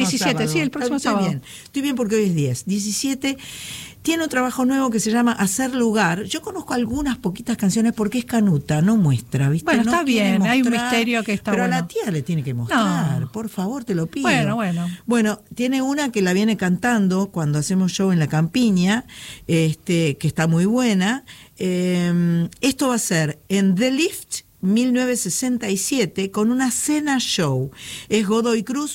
17, sí, el próximo sábado. Estoy bien porque hoy es 10. 17. Tiene un trabajo nuevo que se llama Hacer Lugar. Yo conozco algunas poquitas canciones porque es canuta, no muestra, ¿viste? Bueno, no está bien, mostrar, hay un misterio que está pero bueno. Pero a la tía le tiene que mostrar, por favor, te lo pido. Bueno, tiene una que la viene cantando cuando hacemos show en la Campiña, que está muy buena. Esto va a ser en The Lift 1967 con una cena show. Es Godoy Cruz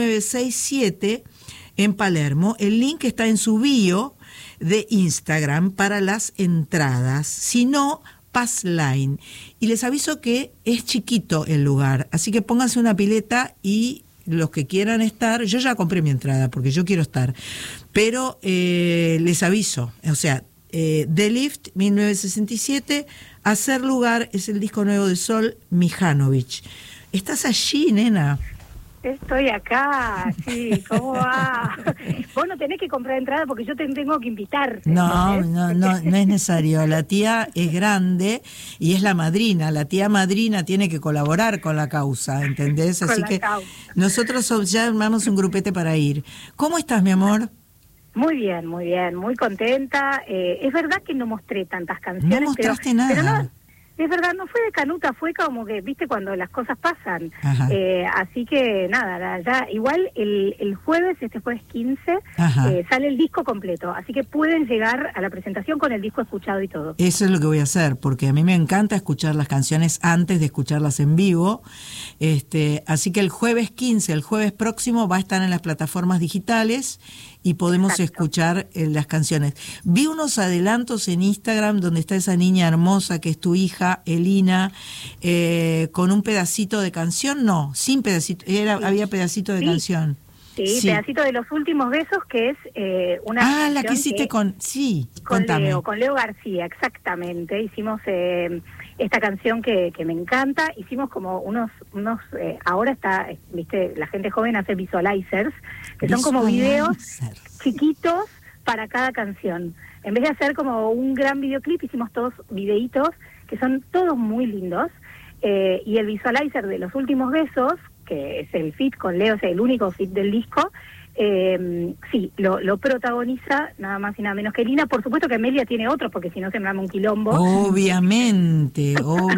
1967 en Palermo. El link está en su bio de Instagram para las entradas. Si no, Passline. Y les aviso que es chiquito el lugar, así que pónganse una pileta y los que quieran estar, yo ya compré mi entrada porque yo quiero estar, pero les aviso, o sea, The Lift 1967, Hacer Lugar es el disco nuevo de Sol Mijanovic. ¿Estás allí, nena? Estoy acá, sí, ¿cómo va? Vos no tenés que comprar entrada porque yo te tengo que invitar. No es necesario. La tía es grande y es la madrina. La tía madrina tiene que colaborar con la causa, ¿entendés? Así que nosotros ya armamos un grupete para ir. ¿Cómo estás, mi amor? Muy bien, muy contenta. Es verdad que no mostré tantas canciones. No mostraste nada. Pero no, es verdad, no fue de canuta, fue como que, viste, cuando las cosas pasan. Así que nada, ya igual el jueves, este jueves 15, sale el disco completo. Así que pueden llegar a la presentación con el disco escuchado y todo. Eso es lo que voy a hacer, porque a mí me encanta escuchar las canciones antes de escucharlas en vivo. Así que el jueves 15, el jueves próximo, va a estar en las plataformas digitales y podemos escuchar las canciones. Vi unos adelantos en Instagram donde está esa niña hermosa que es tu hija, Elina, con un pedacito de canción. No, sin pedacito, había pedacito de canción. Sí, pedacito de Los Últimos Besos, que es una canción la que hiciste con Leo García, exactamente. Hicimos esta canción que me encanta. Hicimos como unos ahora está, viste, la gente joven hace visualizers, que son como videos chiquitos para cada canción. En vez de hacer como un gran videoclip, hicimos todos videitos que son todos muy lindos. Y el visualizer de Los Últimos Besos, que es el feat con Leo, es el único feat del disco, lo protagoniza nada más y nada menos que Lina. Por supuesto que Amelia tiene otro, porque si no se me arma un quilombo. Obviamente.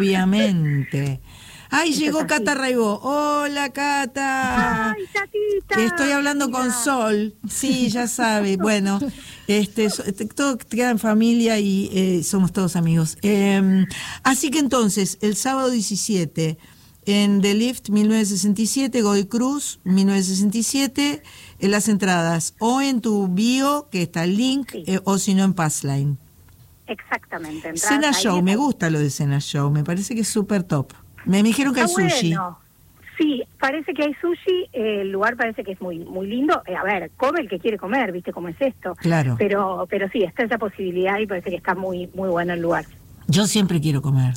¡Ay, llegó Cata Raibó! ¡Hola, Cata! ¡Ay, Catita! Estoy hablando con Sol. Sí, ya sabe. Bueno, todo queda en familia y somos todos amigos. Así que entonces, el sábado 17, en The Lift 1967, Godoy Cruz 1967, en las entradas, o en tu bio, que está el link, o si no en Passline. Exactamente. Cena Show, me gusta lo de Cena Show, me parece que es súper top. Me dijeron que hay sushi. Bueno. Sí, parece que hay sushi, el lugar parece que es muy muy lindo. A ver, come el que quiere comer, ¿viste cómo es esto? Claro. Pero sí, está esa posibilidad y parece que está muy muy bueno el lugar. Yo siempre quiero comer.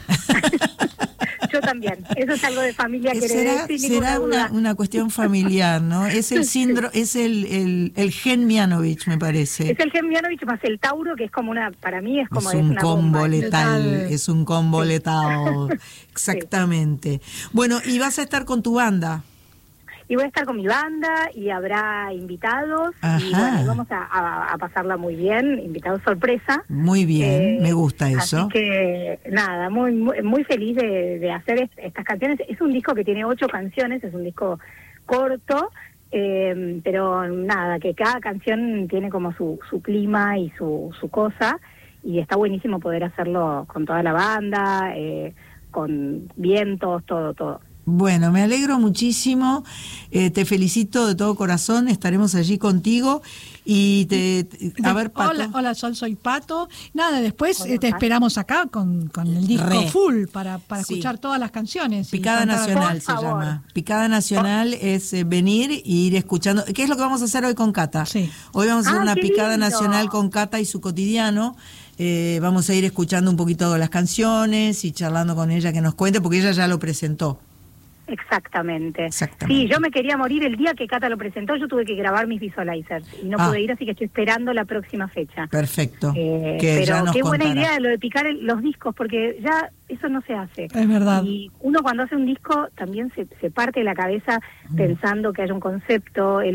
Yo también. Eso es algo de familia que será una cuestión familiar, ¿no? Es el síndrome, es el gen Mianovich, me parece. Es el gen Mianovich más el Tauro, que es como para mí es como un una combo bomba. letal, es un combo letal. Exactamente. Bueno, y vas a estar con tu banda. Y voy a estar con mi banda y habrá invitados. Y bueno, vamos a pasarla muy bien, invitados sorpresa. Muy bien, me gusta eso. Así que nada, muy feliz de hacer estas canciones. Es un disco que tiene 8 canciones, es un disco corto, pero nada, que cada canción tiene como su clima y su cosa, y está buenísimo poder hacerlo con toda la banda, con vientos, todo. Bueno, me alegro muchísimo, te felicito de todo corazón, estaremos allí contigo y a ver, Pato. Hola Sol, soy Pato. Nada, después te esperamos acá con el disco full para escuchar todas las canciones. Picada Nacional se llama. Picada Nacional es venir e ir escuchando. ¿Qué es lo que vamos a hacer hoy con Cata? Sí. Hoy vamos a hacer una Picada Nacional con Cata y su cotidiano. Vamos a ir escuchando un poquito las canciones y charlando con ella que nos cuente, porque ella ya lo presentó. Exactamente. Sí, yo me quería morir el día que Cata lo presentó, yo tuve que grabar mis visualizers y no pude ir, así que estoy esperando la próxima fecha. Perfecto. Pero qué buena idea lo de picar los discos, porque ya eso no se hace. Es verdad. Y uno cuando hace un disco también se parte la cabeza pensando que haya un concepto,